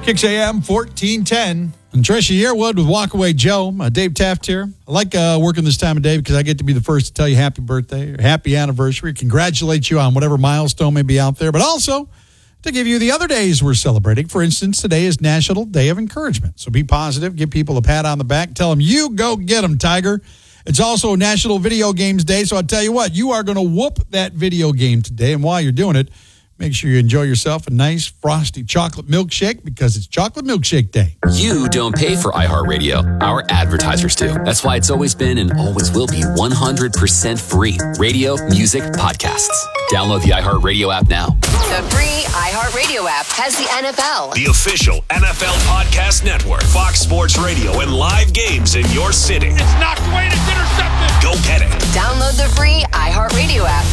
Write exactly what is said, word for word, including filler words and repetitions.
six a.m., fourteen ten. And Tricia Yearwood with Walkaway Joe. Uh, Dave Taft here. I like uh, working this time of day because I get to be the first to tell you happy birthday or happy anniversary, congratulate you on whatever milestone may be out there, but also to give you the other days we're celebrating. For instance, today is National Day of Encouragement. So be positive, give people a pat on the back, tell them, you go get them, Tiger. It's also National Video Games Day, so I'll tell you what, you are going to whoop that video game today, and while you're doing it, make sure you enjoy yourself a nice frosty chocolate milkshake because it's Chocolate Milkshake Day. You don't pay for iHeartRadio. Our advertisers do. That's why it's always been and always will be one hundred percent free. Radio, music, podcasts. Download the iHeartRadio app now. The free iHeartRadio app has the N F L. The official N F L podcast network. Fox Sports Radio and live games in your city. It's knocked away and it's intercepted. Go get it. Download the free iHeartRadio app